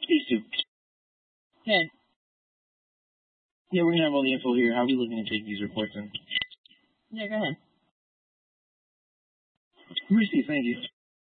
These two. Okay. Yeah, we're gonna have all the info here. How are we looking to take these reports in? Yeah, go ahead. Receive, thank you.